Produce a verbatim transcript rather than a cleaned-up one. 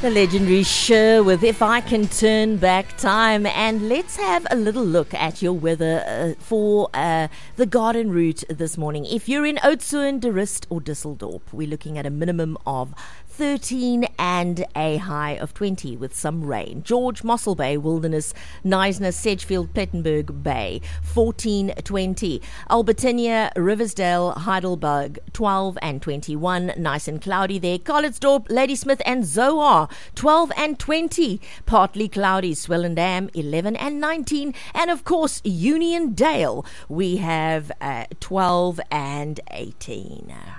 The legendary Cher with If I Can Turn Back Time. And let's have a little look at your weather uh, for uh, the garden route this morning. If you're in Oudtshoorn, De Rust or Düsseldorp, we're looking at a minimum of thirteen and a high of twenty with some rain. George, Mossel Bay, Wilderness, Neisner, Sedgefield, Plettenberg Bay, fourteen, twenty. Albertinia, Riversdale, Heidelberg, twelve and twenty-one. Nice and cloudy there. Calitzdorp, Ladysmith and Zoar, twelve and twenty. Partly cloudy. Swellendam, eleven and nineteen. And of course, Uniondale, we have uh, twelve and eighteen.